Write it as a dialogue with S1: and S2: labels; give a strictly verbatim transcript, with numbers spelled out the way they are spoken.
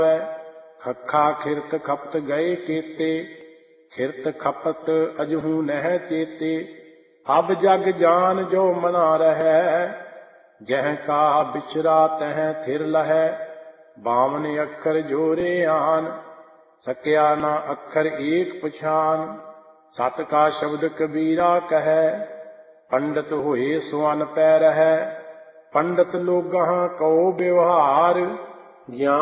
S1: ਖੱਖਾ ਖਿਰਤ ਖਪਤ ਗਏ ਕੇਤੇ, ਖਿਰਤ ਖਪਤ ਅਜਹੂ ਨਹਿ ਚੇਤੇ। ਅਬ ਜਗ ਜਾਨ ਜੋ ਮਨਾ ਰਹੈ, ਜਹ ਕਾ ਬਿਚਰਾ ਤਹ ਥਿਰ ਲਹੈ। ਬਾਵਨ ਅੱਖਰ ਜੋਰੇ ਆਨ, ਸਕਿਆ ਨਾ ਅੱਖਰ ਏਕ ਪਛਾਨ। ਸਤ ਕਾ ਸ਼ਬਦ ਕਬੀਰਾ ਕਹੈ, ਪੰਡਤ ਹੋਏ ਸੋ ਅਨ ਪੈ ਰਹੈ। ਪੰਡਤ ਲੋਗਾਂ ਕਉ ਵਿਵਹਾਰ, ਗਿਆਨ